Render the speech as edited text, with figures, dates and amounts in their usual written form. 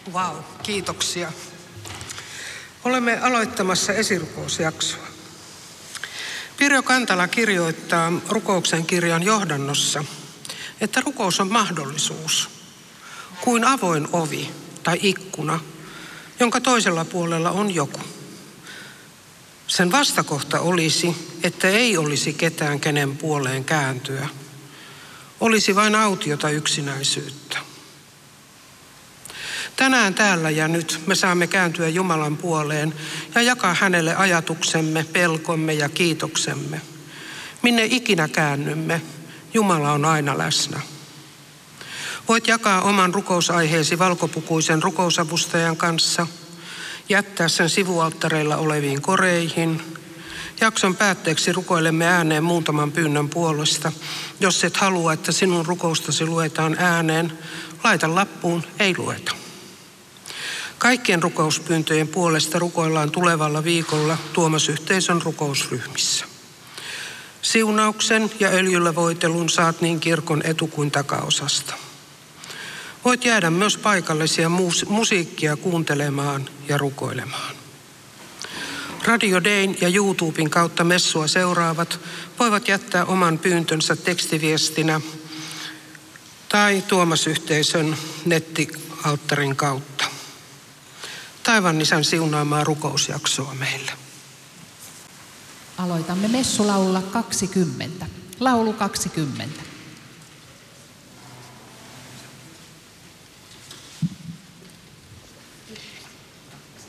Vau, kiitoksia. Olemme aloittamassa esirukousjaksoa. Pirjo Kantala kirjoittaa rukouksen kirjan johdannossa, että rukous on mahdollisuus, kuin avoin ovi tai ikkuna, jonka toisella puolella on joku. Sen vastakohta olisi, että ei olisi ketään, kenen puoleen kääntyä. Olisi vain autiota yksinäisyyttä. Tänään täällä ja nyt me saamme kääntyä Jumalan puoleen ja jakaa hänelle ajatuksemme, pelkomme ja kiitoksemme. Minne ikinä käännymme, Jumala on aina läsnä. Voit jakaa oman rukousaiheesi valkopukuisen rukousavustajan kanssa, jättää sen sivualttareilla oleviin koreihin. Jakson päätteeksi rukoilemme ääneen muutaman pyynnön puolesta. Jos et halua, että sinun rukoustasi luetaan ääneen, laita lappuun, ei lueta. Kaikkien rukouspyyntöjen puolesta rukoillaan tulevalla viikolla Tuomas-yhteisön rukousryhmissä. Siunauksen ja öljyllä voitelun saat niin kirkon etu- kuin takaosasta. Voit jäädä myös paikallisia musiikkia kuuntelemaan ja rukoilemaan. Radio Dayn ja YouTuben kautta messua seuraavat voivat jättää oman pyyntönsä tekstiviestinä tai Tuomas-yhteisön nettialttarin kautta. Taivaan Isän siunaamaa rukousjaksoa meille. Aloitamme messulaulla 20. Laulu 20.